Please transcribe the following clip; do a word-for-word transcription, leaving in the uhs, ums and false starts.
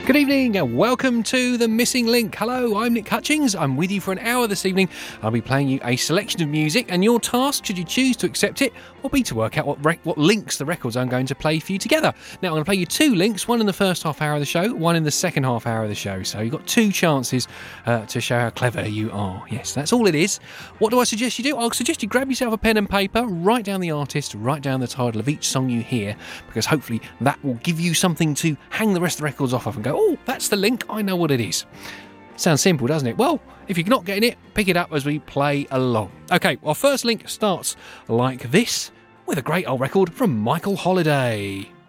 Good evening and welcome to The Missing Link. Hello, I'm Nick Hutchings. I'm with you for an hour this evening. I'll be playing you a selection of music, and your task, should you choose to accept it, will be to work out what rec- what links the records I'm going to play for you together. Now, I'm going to play you two links, one in the first half hour of the show, one in the second half hour of the show. So you've got two chances uh, to show how clever you are. Yes, that's all it is. What do I suggest you do? I'll suggest you grab yourself a pen and paper, write down the artist, write down the title of each song you hear, because hopefully that will give you something to hang the rest of the records off of and go, oh, that's the link, I know what it is. Sounds simple, doesn't it? Well, if you're not getting it, pick it up as we play along. Okay, our first link starts like this, with a great old record from Michael Holiday.